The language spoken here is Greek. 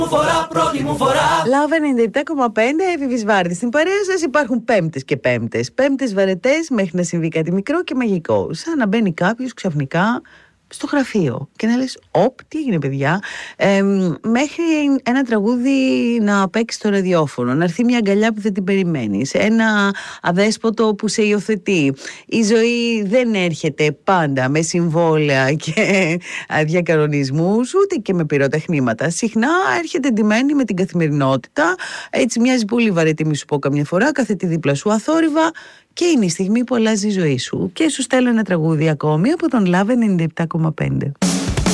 Λάβε 97,5 Έφηβης Βάρδης. Στην παρέα σας υπάρχουν πέμπτες και πέμπτες. Πέμπτες βαρετές μέχρι να συμβεί κάτι μικρό και μαγικό. Σαν να μπαίνει κάποιος ξαφνικά στο γραφείο και να λες τι έγινε παιδιά, μέχρι ένα τραγούδι να παίξει στο ραδιόφωνο, να έρθει μια αγκαλιά που δεν την περιμένεις, ένα αδέσποτο που σε υιοθετεί. Η ζωή δεν έρχεται πάντα με συμβόλαια και διακανονισμούς, ούτε και με πυροτεχνήματα. Συχνά έρχεται ντυμένη με την καθημερινότητα, έτσι μοιάζει πολύ βαρετή, μη σου πω καμιά φορά, κάθεται δίπλα σου αθόρυβα. Και είναι η στιγμή που αλλάζει η ζωή σου. Και σου στέλνω ένα τραγούδι ακόμη από τον Love 97,5.